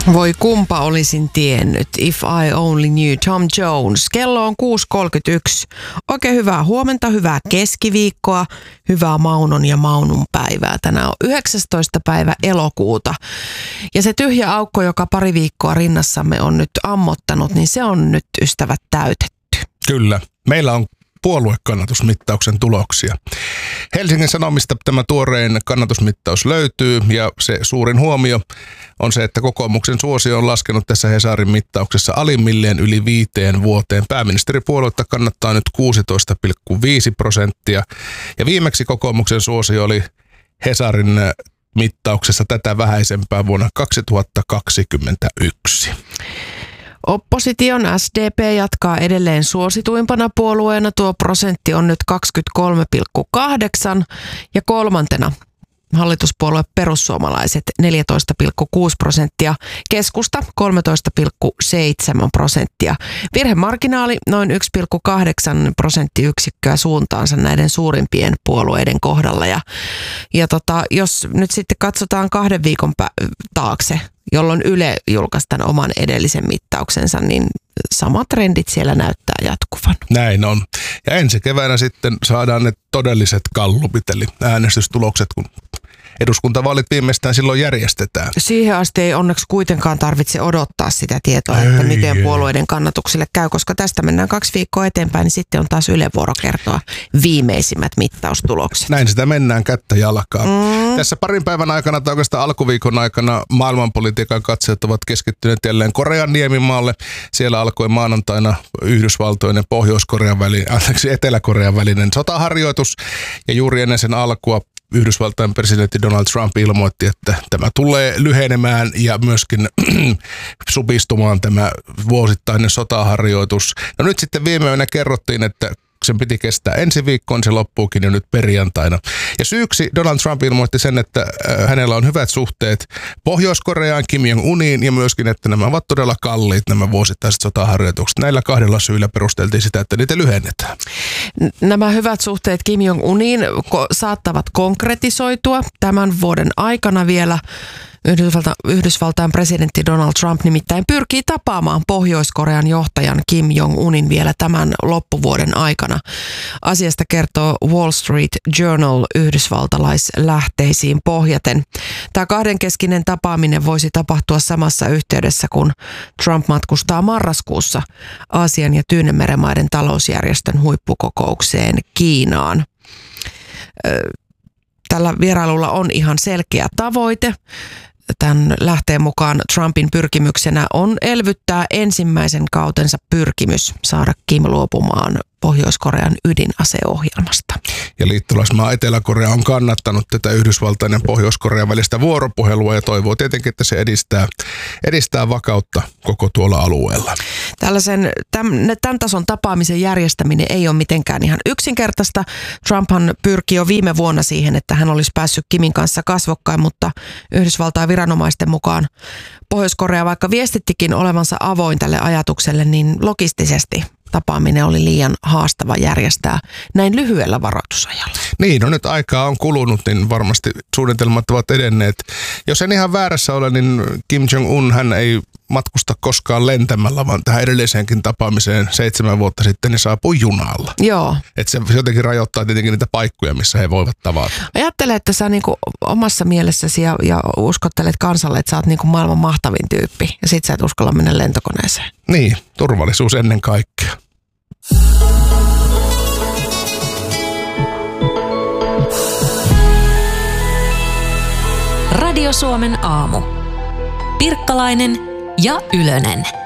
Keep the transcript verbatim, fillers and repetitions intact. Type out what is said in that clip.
Voi kumpa olisin tiennyt. If I only knew. Tom Jones. Kello on kuusi kolmekymmentäyksi. Oikein hyvää huomenta, hyvää keskiviikkoa, hyvää Maunon ja Maunun päivää. Tänään on yhdeksästoista päivä elokuuta. Ja se tyhjä aukko, joka pari viikkoa rinnassamme on nyt ammottanut, niin se on nyt, ystävät, täytetty. Kyllä. Meillä on puoluekannatusmittauksen tuloksia. Helsingin Sanomista tämä tuorein kannatusmittaus löytyy ja se suurin huomio on se, että kokoomuksen suosio on laskenut tässä Hesarin mittauksessa alimmilleen yli viiteen vuoteen. Pääministeripuoluetta kannattaa nyt kuusitoista pilkku viisi prosenttia ja viimeksi kokoomuksen suosio oli Hesarin mittauksessa tätä vähäisempää vuonna kaksituhattakaksikymmentäyksi. Opposition S D P jatkaa edelleen suosituimpana puolueena. Tuo prosentti on nyt kaksikymmentäkolme pilkku kahdeksan ja kolmantena hallituspuolue perussuomalaiset neljätoista pilkku kuusi prosenttia, keskusta kolmetoista pilkku seitsemän prosenttia. Virhemarginaali noin yksi pilkku kahdeksan prosenttiyksikköä suuntaansa näiden suurimpien puolueiden kohdalla. Ja, ja tota, jos nyt sitten katsotaan kahden viikon pä- taakse, jolloin Yle julkaisi tämän oman edellisen mittauksensa, niin samat trendit siellä näyttää jatkuvan. Näin on. Ja ensi keväänä sitten saadaan ne todelliset gallupit, eli äänestystulokset, kun eduskuntavaalit viimeistään silloin järjestetään. Siihen asti ei onneksi kuitenkaan tarvitse odottaa sitä tietoa, ei, että miten ei. puolueiden kannatuksille käy, koska tästä mennään kaksi viikkoa eteenpäin, niin sitten on taas Yle vuoro kertoa viimeisimmät mittaustulokset. Näin sitä mennään kättä jalkaa. Mm. Tässä parin päivän aikana tai oikeastaan alkuviikon aikana maailmanpolitiikan katseet ovat keskittyneet jälleen Korean niemimaalle. Siellä alkoi maanantaina Yhdysvaltojen ja Pohjois-Korean välinen, anteeksi, Etelä-Korean välinen sotaharjoitus ja juuri ennen sen alkua Yhdysvaltain presidentti Donald Trump ilmoitti, että tämä tulee lyhenemään ja myöskin supistumaan tämä vuosittainen sotaharjoitus. No nyt sitten viime yönä kerrottiin, että sen piti kestää ensi viikkoon, se loppuukin jo nyt perjantaina. Ja syyksi Donald Trump ilmoitti sen, että hänellä on hyvät suhteet Pohjois-Koreaan, Kim Jong-uniin ja myöskin, että nämä ovat todella kalliit nämä vuosittaiset sotaharjoitukset. Näillä kahdella syyllä perusteltiin sitä, että niitä lyhennetään. Nämä hyvät suhteet Kim Jong-uniin ko- saattavat konkretisoitua tämän vuoden aikana vielä. Yhdysvalta, Yhdysvaltain presidentti Donald Trump nimittäin pyrkii tapaamaan Pohjois-Korean johtajan Kim Jong-unin vielä tämän loppuvuoden aikana. Asiasta kertoo Wall Street Journal yhdysvaltalaislähteisiin pohjaten. Tämä kahdenkeskinen tapaaminen voisi tapahtua samassa yhteydessä, kun Trump matkustaa marraskuussa Aasian ja Tyynenmeren maiden talousjärjestön huippukokoukseen Kiinaan. Tällä vierailulla on ihan selkeä tavoite. Tämän lähteen mukaan Trumpin pyrkimyksenä on elvyttää ensimmäisen kautensa pyrkimys saada Kim luopumaan Pohjois-Korean ydinaseohjelmasta. Ja liittolaismaa Etelä-Korea on kannattanut tätä Yhdysvaltain ja Pohjois-Korean välistä vuoropuhelua ja toivoo tietenkin, että se edistää, edistää vakautta koko tuolla alueella. Tällaisen, tämän, tämän tason tapaamisen järjestäminen ei ole mitenkään ihan yksinkertaista. Trumphan pyrki jo viime vuonna siihen, että hän olisi päässyt Kimin kanssa kasvokkain, mutta Yhdysvaltain viranomaisten mukaan Pohjois-Korea, vaikka viestittikin olevansa avoin tälle ajatukselle, niin logistisesti tapaaminen oli liian haastava järjestää näin lyhyellä varoitusajalla. Niin, no nyt aikaa on kulunut, niin varmasti suunnitelmat ovat edenneet. Jos en ihan väärässä ole, niin Kim Jong-un hän ei matkusta koskaan lentämällä, vaan tähän edelliseenkin tapaamiseen seitsemän vuotta sitten niin saapui junalla. Joo. Että se jotenkin rajoittaa tietenkin niitä paikkoja, missä he voivat tavata. Ajattele, että sä niinku omassa mielessäsi ja, ja uskottelet kansalle, että sä oot niinku maailman mahtavin tyyppi ja sit sä et uskalla mennä lentokoneeseen. Niin, turvallisuus ennen kaikkea. Radio Suomen aamu. Pirkkalainen ja Ylönen.